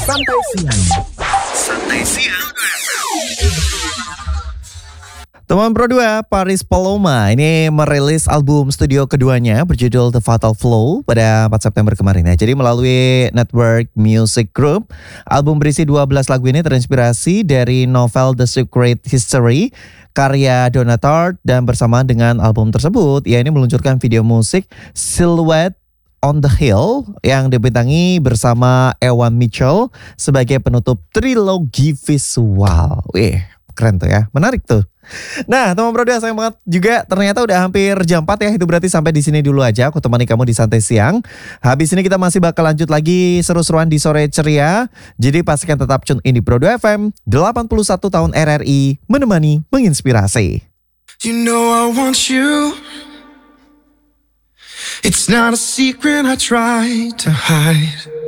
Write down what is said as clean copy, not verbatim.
Santai Siang. Santai Siang. Teman Pro 2, Paris Paloma ini merilis album studio keduanya berjudul The Fatal Flow pada 4 September kemarin ya. Jadi melalui Network Music Group, album berisi 12 lagu ini terinspirasi dari novel The Secret History karya Donna Tartt, dan bersamaan dengan album tersebut, ia ini meluncurkan video musik Silhouette on the Hill yang dibintangi bersama Ewan Mitchell sebagai penutup trilogi visual. Wih, keren tuh ya, menarik tuh. Nah, teman Pro 2, sayang banget juga ternyata udah hampir jam 4 ya. Itu berarti sampai di sini dulu aja aku temani kamu di Santai Siang. Habis ini kita masih bakal lanjut lagi seru-seruan di sore ceria. Jadi pastikan tetap tune in di Pro 2 FM 81 tahun RRI, menemani, menginspirasi. You know I want you. It's not a secret I try to hide.